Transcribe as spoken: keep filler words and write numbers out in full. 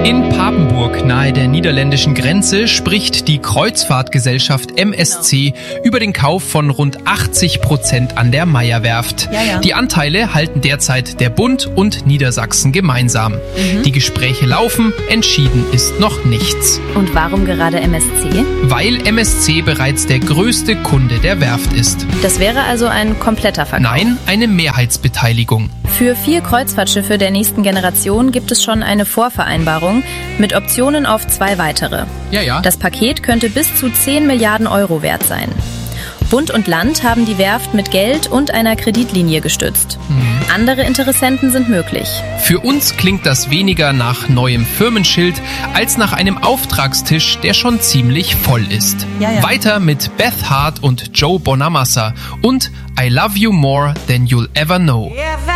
In Papenburg, nahe der niederländischen Grenze, spricht die Kreuzfahrtgesellschaft M S C über den Kauf von rund achtzig Prozent an der Meyer-Werft. Ja, ja. Die Anteile halten derzeit der Bund und Niedersachsen gemeinsam. Mhm. Die Gespräche laufen, entschieden ist noch nichts. Und warum gerade M S C? Weil M S C bereits der größte Kunde der Werft ist. Das wäre also ein kompletter Verkauf? Nein, eine Mehrheitsbeteiligung. Für vier Kreuzfahrtschiffe der nächsten Generation gibt es schon eine Vorvereinbarung mit Optionen auf zwei weitere. Ja, ja. Das Paket könnte bis zu zehn Milliarden Euro wert sein. Bund und Land haben die Werft mit Geld und einer Kreditlinie gestützt. Mhm. Andere Interessenten sind möglich. Für uns klingt das weniger nach neuem Firmenschild als nach einem Auftragstisch, der schon ziemlich voll ist. Ja, ja. Weiter mit Beth Hart und Joe Bonamassa und I Love You More Than You'll Ever Know.